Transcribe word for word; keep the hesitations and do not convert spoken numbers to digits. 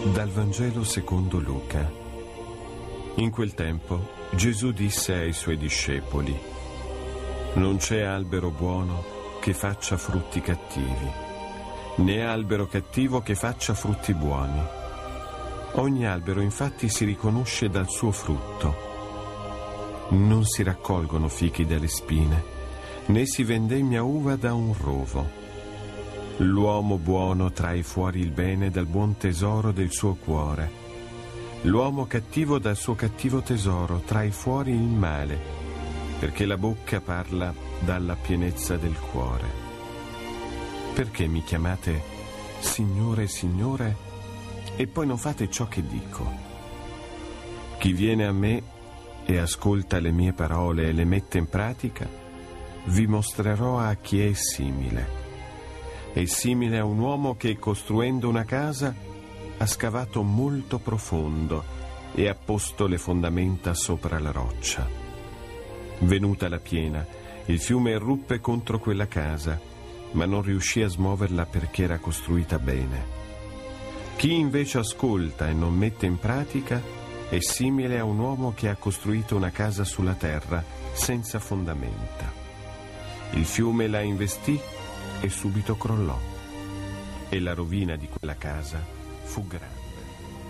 Dal Vangelo secondo Luca. In quel tempo Gesù disse ai suoi discepoli: non c'è albero buono che faccia frutti cattivi, né albero cattivo che faccia frutti buoni. Ogni albero infatti si riconosce dal suo frutto. Non si raccolgono fichi dalle spine, né si vendemmia uva da un rovo. L'uomo buono trae fuori il bene dal buon tesoro del suo cuore. L'uomo cattivo dal suo cattivo tesoro trae fuori il male, perché la bocca parla dalla pienezza del cuore. Perché mi chiamate Signore, Signore, e poi non fate ciò che dico? Chi viene a me e ascolta le mie parole e le mette in pratica, vi mostrerò a chi è simile. È simile a un uomo che, costruendo una casa, ha scavato molto profondo e ha posto le fondamenta sopra la roccia. Venuta la piena, il fiume irruppe contro quella casa, ma non riuscì a smuoverla perché era costruita bene. Chi invece ascolta e non mette in pratica è simile a un uomo che ha costruito una casa sulla terra senza fondamenta. Il fiume la investì e subito crollò, e la rovina di quella casa fu grande.